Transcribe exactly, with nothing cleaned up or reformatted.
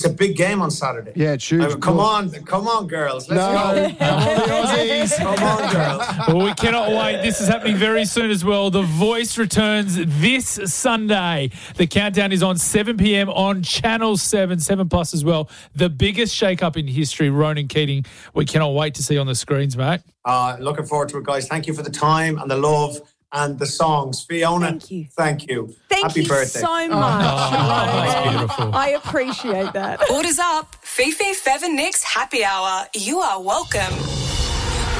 It's a big game on Saturday. Yeah, it's huge. Uh, come on, come on, girls. Let's No. go. Come on, the Aussies. Come on, girls. Well, we cannot wait. This is happening very soon as well. The Voice returns this Sunday. The countdown is on seven p.m. on Channel seven, seven Plus as well. The biggest shake-up in history, Ronan Keating. We cannot wait to see on the screens, mate. Uh, looking forward to it, guys. Thank you for the time and the love and the songs. Fiona, Thank you. Thank you. Thank Happy you birthday. so much. Oh, that's Ronan. beautiful. I appreciate that. Orders up. Fifi, Fev and Nick's happy hour. You are welcome.